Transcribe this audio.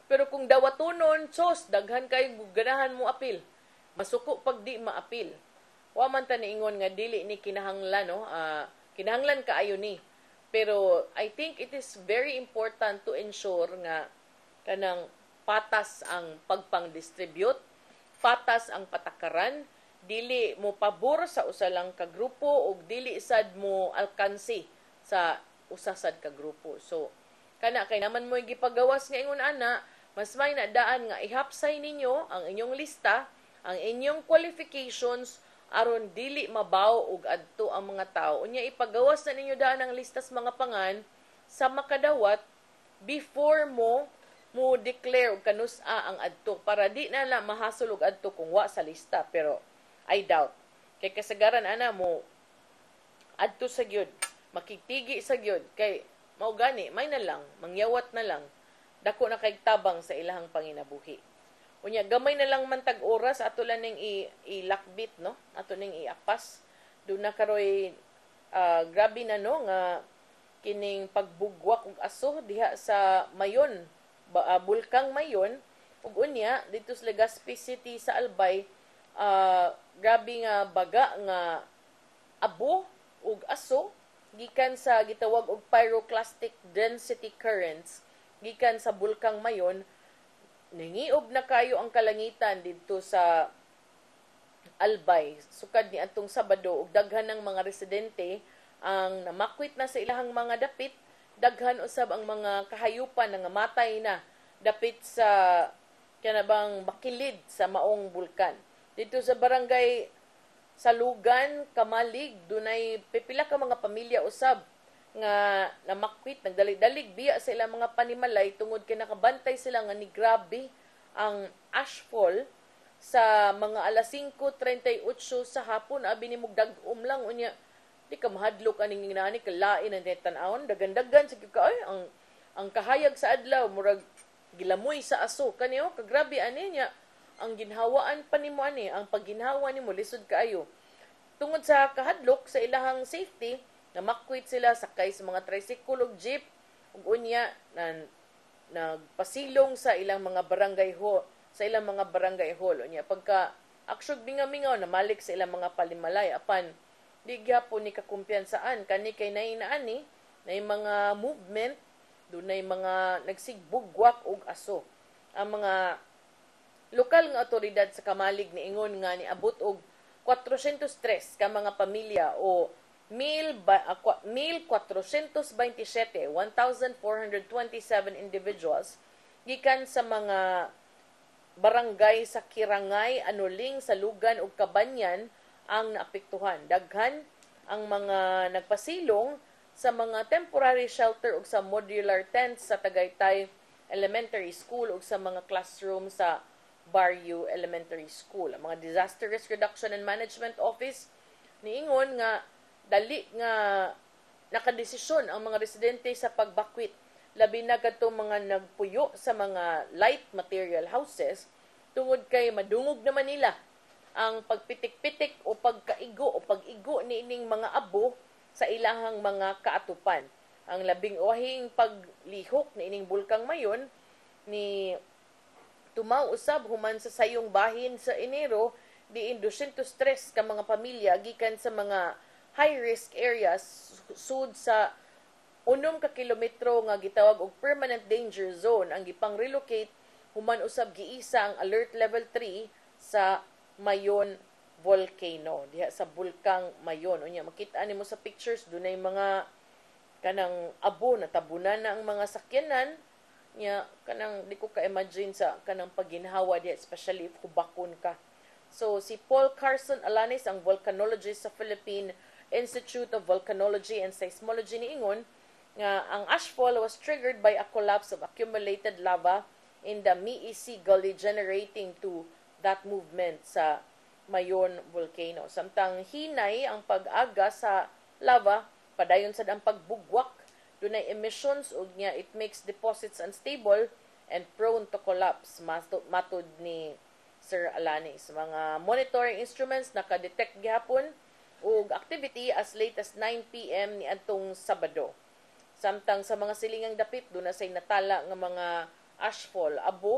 Pero kung dawatonon, sos, daghan kay ganahan mo apil. Masuko pag di maapil. Wa man ta niingon nga dili ni kinahanglan, no? Kinahanglan kaayo ni. Pero I think it is very important to ensure nga kanang patas ang pagpang-distribute, patas ang patakaran, dili mo pabor sa usa lang ka grupo ug dili sad mo alkansi sa usa sad ka grupo. So kana kay naman mo gipagawas nga ingon ana, mas may nadaan nga ihapsay ninyo ang inyong lista, ang inyong qualifications aron dili mabaw og adto ang mga tao. Unya ipagawas na ninyo daan ang listas mga pangan sa makadawat before mo declare og kanus-a ang adto para di na lang mahasol og adto kung wa sa lista. Pero I doubt. Kay kasagaran ana mo adto sa gyud, makitigi sa gyud kay mao gani may na lang, mangyawat na lang dako na kay tabang sa ilahang panginabuhi. Unya gamay na lang man tag oras ato lang ning ilakbit, no? Ato ning iapas. Do na karoy grabe na no nga kining pagbugwak og aso diha sa Mayon, Bulkang Mayon, ug unya dito sa Legazpi City sa Albay, grabe nga baga nga abo ug aso gikan sa gitawag og pyroclastic density currents gikan sa Bulkang Mayon. Nangiob na kayo ang kalangitan dito sa Albay sukad ni atong Sabado ug daghan ng mga residente ang namakwit na sa ilahang mga dapit, daghan usab ang mga kahayupan nga matay na dapit sa kanabang bakilid sa maong bulkan. Dito sa barangay Salugan, Kamalig, dunay pipila ka mga pamilya usab nga namakwit, nagdalig-dalig biya sa ilang mga panimalay tungod kay nakabantay sila nga ni grabe ang ashfall sa mga alas 5:38 sa hapon. Abi ni mugdag-um lang unya di ka mahadlok aning inani kalain ang tan-awon dagan-dagan sa ay ang kahayag sa adlaw murag gilamoy sa aso kaniyo kagrabe ani niya ang ginhawaan pa nimo ani, ang pagginhawa nimo lisod kaayo. Tungod sa kahadlok sa ilahang safety, namakwit sila sakay sa mga tricycle ug jeep ug unya nagpasilong sa ilang mga barangay hall, unya pagka aksyon mingaw namalik sa ilang mga palimalay apan di gyapon ni kakumpiyansaan kani kay nainaani na mga movement dunay mga nagsigbugwak og aso. Ang mga lokal nga otoridad sa Kamalig niingon nga niabot og 403 ka mga pamilya o 1,427 individuals gikan sa mga barangay sa Kirangay, Anuling, Salugan ug Kabanyan ang naapektuhan. Daghan ang mga nagpasilong sa mga temporary shelter ug sa modular tents sa Tagaytay Elementary School ug sa mga classroom sa Barrio Elementary School. Ang mga Disaster Risk Reduction and Management Office niingon nga dali nga nakadesisyon ang mga residente sa pagbakwit, labi na kadtong mga nagpuyo sa mga light material houses tungod kay madungog naman nila ang pagpitik-pitik o pagkaigo o pag-igo niining mga abo sa ilahang mga kaatupan. Ang labing wahing paglihok niining Bulkang Mayon ni tumaw usab human sa sayong bahin sa Enero diin 203 ka mga pamilya gikan sa mga high-risk areas sud sa 6 ka kilometro nga gitawag og permanent danger zone ang gipang-relocate human usab giisa ang alert level 3 sa Mayon volcano diha sa Bulkang Mayon. Unya makita nimo sa pictures dunay mga kanang abo na tabunan na ang mga sakyanan nya kanang di ko ka-imagine sa kanang pagginhawa diha especially if hubakon ka. So si Paul Carson Alanis ang volcanologist sa Philippine Institute of Volcanology and Seismology niingon nga ang ashfall was triggered by a collapse of accumulated lava in the Miisi Gully generating to that movement sa Mayon volcano. Samtang hinay ang pag-aga sa lava, padayon sad ang pagbugwak, dunay emissions ug nya it makes deposits unstable and prone to collapse, matud ni Sir Alanis. Mga monitoring instruments nakadetect gihapon ug activity as late as 9 p.m. ni adtong Sabado. Samtang sa mga silingang dapit, doon na say natala nga mga ashfall abo